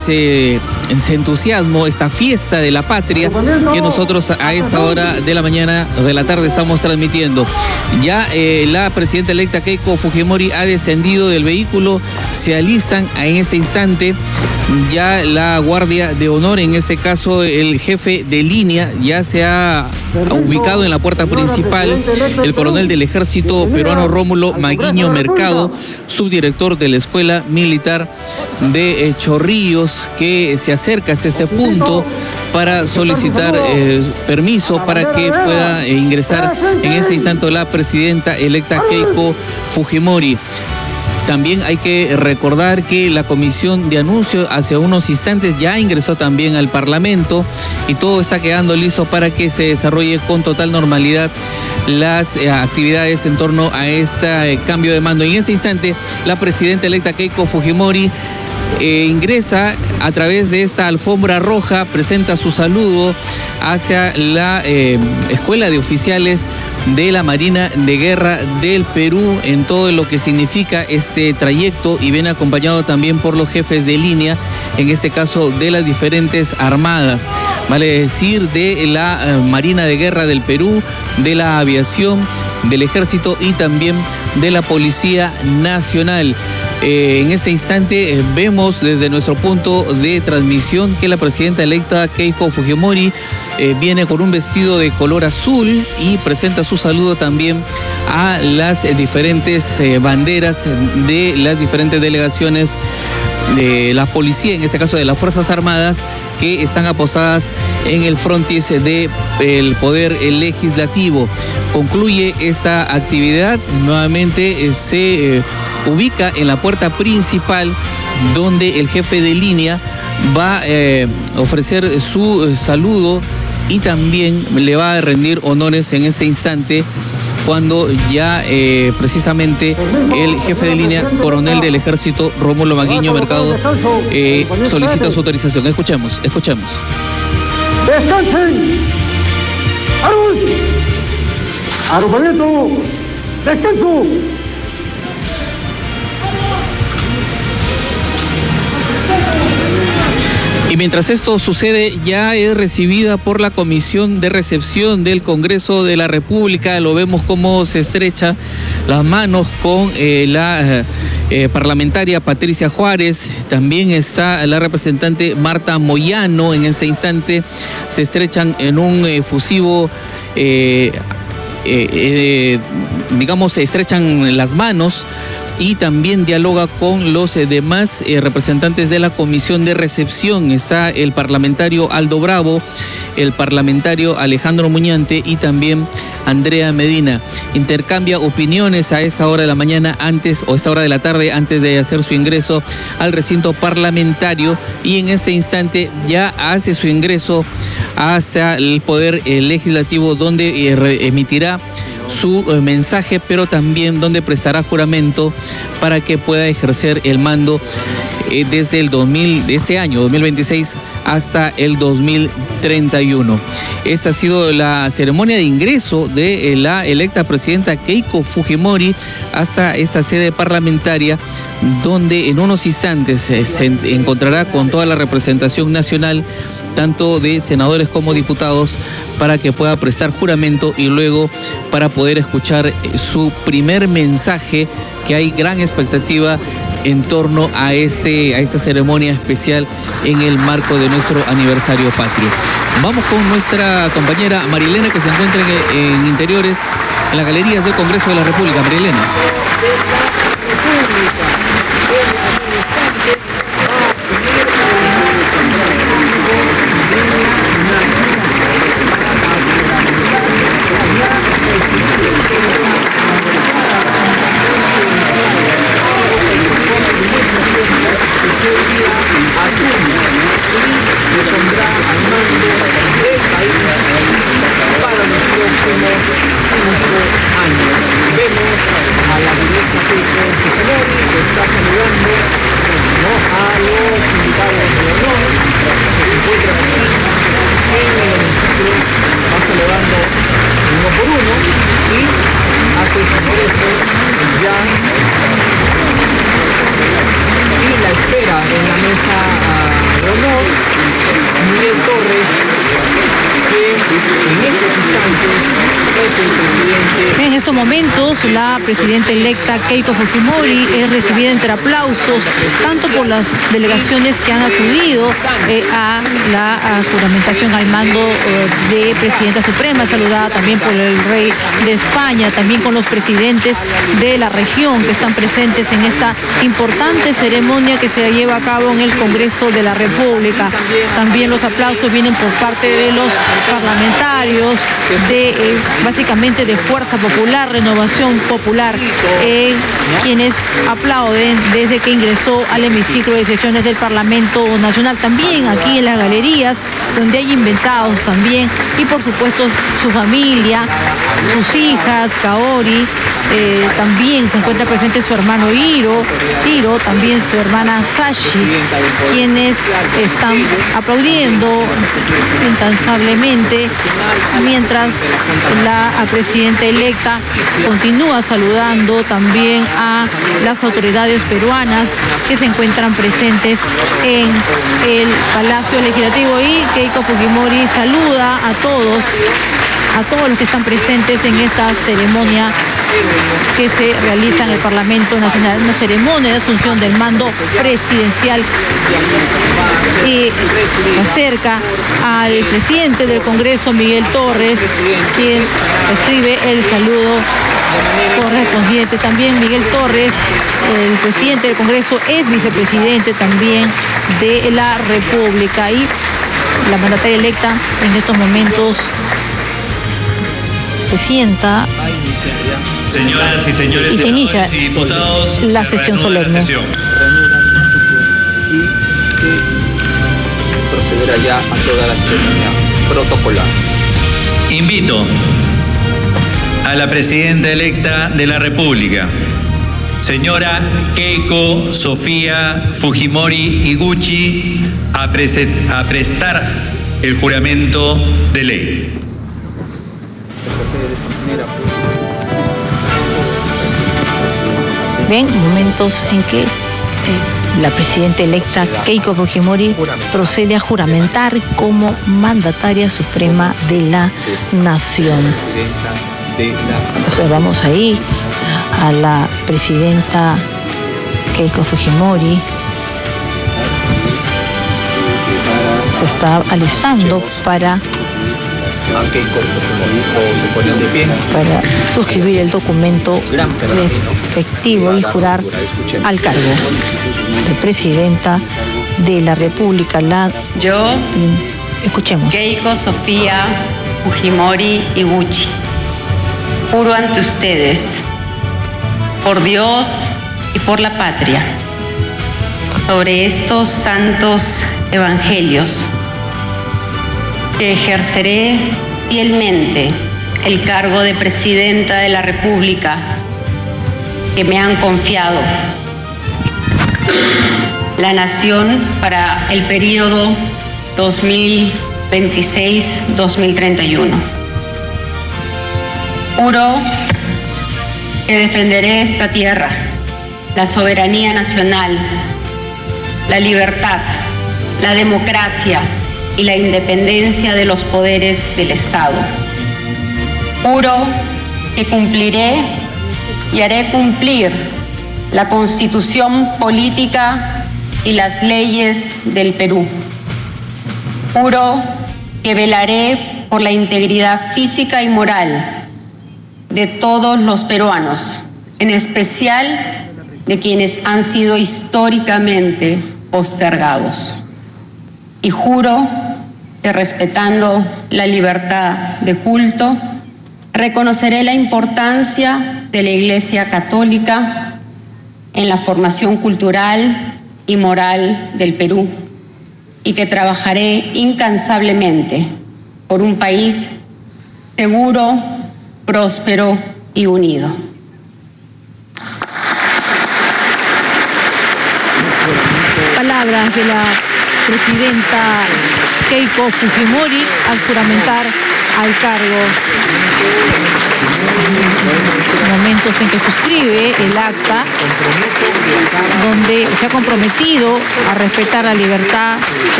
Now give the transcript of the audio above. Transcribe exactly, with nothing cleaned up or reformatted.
Ese, ese entusiasmo, esta fiesta de la patria que nosotros a esa hora de la mañana o de la tarde estamos transmitiendo. Ya eh, la presidenta electa Keiko Fujimori ha descendido del vehículo, se alistan en ese instante ya la guardia de honor, en este caso el jefe de línea ya se ha ubicado en la puerta principal, el coronel del ejército peruano Rómulo Maguiño Mercado, subdirector de la Escuela Militar de eh, Chorrillos, que se acerca hasta este punto para solicitar eh, permiso para que pueda eh, ingresar en ese instante la presidenta electa Keiko Fujimori. También hay que recordar que la comisión de anuncio hace unos instantes ya ingresó también al Parlamento y todo está quedando listo para que se desarrolle con total normalidad las eh, actividades en torno a este eh, cambio de mando. Y en ese instante la presidenta electa Keiko Fujimori Eh, ingresa a través de esta alfombra roja, presenta su saludo hacia la eh, Escuela de Oficiales de la Marina de Guerra del Perú en todo lo que significa ese trayecto, y viene acompañado también por los jefes de línea, en este caso de las diferentes armadas, vale decir, de la eh, Marina de Guerra del Perú, de la aviación, del ejército y también de la Policía Nacional. Eh, en este instante eh, vemos desde nuestro punto de transmisión que la presidenta electa Keiko Fujimori eh, viene con un vestido de color azul y presenta su saludo también a las eh, diferentes eh, banderas de las diferentes delegaciones de la policía, en este caso de las Fuerzas Armadas, que están apostadas en el frontis del Poder Legislativo. Concluye esta actividad, nuevamente eh, se eh, ubica en la puerta principal, donde el jefe de línea va a eh, ofrecer su eh, saludo y también le va a rendir honores en este instante, cuando ya eh, precisamente el jefe de línea, coronel del ejército Rómulo Maguiño Mercado, eh, solicita su autorización. Escuchemos, escuchemos. ¡Descansen! ¡Armas! ¡Agrupamiento! ¡Descanso! Y mientras esto sucede, ya es recibida por la Comisión de Recepción del Congreso de la República. Lo vemos cómo se estrecha las manos con eh, la eh, parlamentaria Patricia Juárez. También está la representante Marta Moyano. En ese instante se estrechan en un eh, fusivo, eh, eh, eh, digamos, se estrechan las manos, y también dialoga con los eh, demás eh, representantes de la Comisión de Recepción. Está el parlamentario Aldo Bravo, el parlamentario Alejandro Muñante y también Andrea Medina. Intercambia opiniones a esa hora de la mañana antes, o esta hora de la tarde, antes de hacer su ingreso al recinto parlamentario, y en ese instante ya hace su ingreso hacia el Poder eh, Legislativo, donde eh, emitirá su eh, mensaje, pero también donde prestará juramento para que pueda ejercer el mando eh, desde el dos mil, de este año dos mil veintiséis hasta el dos mil treinta y uno. Esta ha sido la ceremonia de ingreso de eh, la electa presidenta Keiko Fujimori hasta esta sede parlamentaria, donde en unos instantes eh, se encontrará con toda la representación nacional, tanto de senadores como diputados, para que pueda prestar juramento y luego para poder escuchar su primer mensaje, que hay gran expectativa en torno a, ese, a esta ceremonia especial en el marco de nuestro aniversario patrio. Vamos con nuestra compañera Marilena, que se encuentra en, en interiores, en las galerías del Congreso de la República. Marilena. Vemos a la ministra Keiko Fujimori, que está saludando, no, En estos momentos, la presidenta electa Keiko Fujimori es recibida entre aplausos, tanto por las delegaciones que han acudido eh, a la a juramentación al mando eh, de Presidenta Suprema, saludada también por el rey de España, también con los presidentes de la región que están presentes en esta importante ceremonia que se lleva a cabo en el Congreso de la República. También los aplausos vienen por parte de los parlamentarios, de eh, básicamente de Fuerza Popular, Renovación Popular, eh, quienes aplauden desde que ingresó al hemiciclo de sesiones del Parlamento Nacional. También aquí en las galerías, donde hay invitados también, y por supuesto su familia, sus hijas, Kaori, eh, también se encuentra presente su hermano Hiro, Hiro, también su hermana Sashi, quienes están aplaudiendo incansablemente, mientras la presidenta electa continúa saludando también a las autoridades peruanas que se encuentran presentes en el Palacio Legislativo, y Keiko Fujimori saluda a todos, a todos los que están presentes en esta ceremonia que se realiza en el Parlamento Nacional, una ceremonia de asunción del mando presidencial, y se acerca al presidente del Congreso, Miguel Torres, quien recibe el saludo correspondiente. También Miguel Torres, el presidente del Congreso, es vicepresidente también de la República, y la mandataria electa en estos momentos se sienta. Señoras y señores y se inicia y diputados, la se sesión reanuda solemne. La sesión. Y se procederá ya a toda la ceremonia protocolar. Invito a la presidenta electa de la República, señora Keiko Sofía Fujimori Iguchi, a, a prestar el juramento de ley. Bien, momentos en que eh, la presidenta electa Keiko Fujimori procede a juramentar como mandataria suprema de la nación. Observamos ahí a la presidenta Keiko Fujimori. Se está alistando para para suscribir el documento respectivo y jurar al cargo de presidenta de la República. La... Yo, escuchemos. Keiko Sofía Fujimori Iguchi, juro ante ustedes, por Dios y por la patria, sobre estos santos evangelios, que ejerceré fielmente el cargo de presidenta de la República que me han confiado la nación para el periodo dos mil veintiséis a dos mil treinta y uno. Juro que defenderé esta tierra, la soberanía nacional, la libertad, la democracia y la independencia de los poderes del Estado. Juro que cumpliré y haré cumplir la Constitución política y las leyes del Perú. Juro que velaré por la integridad física y moral de todos los peruanos, en especial de quienes han sido históricamente postergados. Y juro que, respetando la libertad de culto, reconoceré la importancia de la Iglesia Católica en la formación cultural y moral del Perú, y que trabajaré incansablemente por un país seguro, próspero y unido. Palabras de la presidenta Keiko Fujimori al juramentar al cargo. Momentos en que suscribe el acta donde se ha comprometido a respetar la libertad